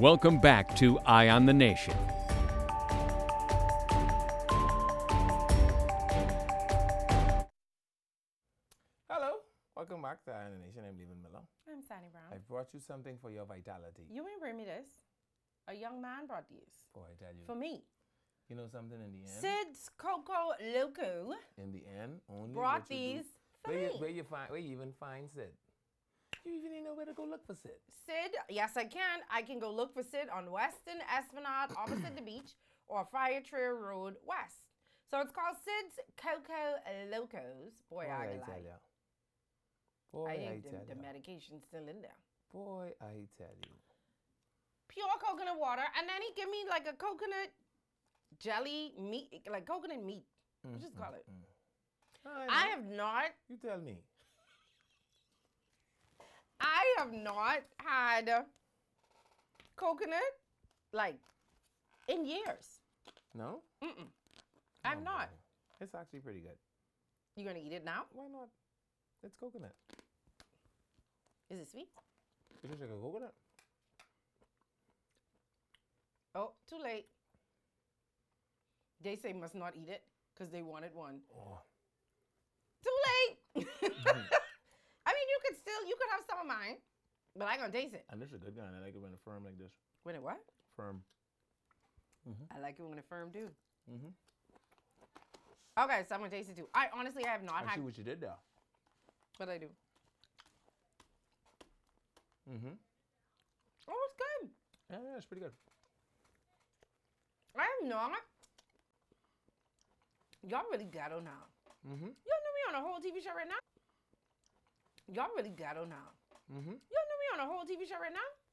Welcome back to Eye on the Nation. Hello, welcome back to Eye on the Nation. I'm Leland Miller. I'm Sandy Brown. I've brought you something for your vitality. You ain't bring me this. A young man brought these. Oh, I tell you. For me. You know something in the end? Sid's Coco Loco In the end, only brought what you these do, for me. where you even find Sid? You even didn't know where to go look for Sid. Sid, yes I can. I can go look for Sid on Western Esplanade opposite the beach or Fire Trail Road West. So it's called Sid's Coco Locos. Boy, I tell lie. ya. Boy, I I think tell the ya. medication's still in there. Boy, I tell you. Pure coconut water, and then he give me like a coconut jelly meat, like coconut meat. What just call it? I have not. You tell me. I have not had coconut like in years. No? I've Oh, not. boy. It's actually pretty good. You gonna eat it now? Why not? It's coconut. Is it sweet? It tastes like a coconut. Oh, too late. They say must not eat it because they wanted one. Oh. Too late. I mean, you could have some of mine, but I gonna taste it. And this is a good gun. I like it when it's firm like this. When it what? Firm. I like it when it's firm too. Mm-hmm. Okay, so I'm gonna taste it too. I honestly have not I had. see what you did there. What I do? Mm-hmm. Oh, it's good. Yeah, it's pretty good. I am not. Y'all really ghetto now. Mm-hmm. Y'all know me on a whole TV show right now. Y'all really ghetto now. Mm-hmm. Y'all know me on a whole TV show right now.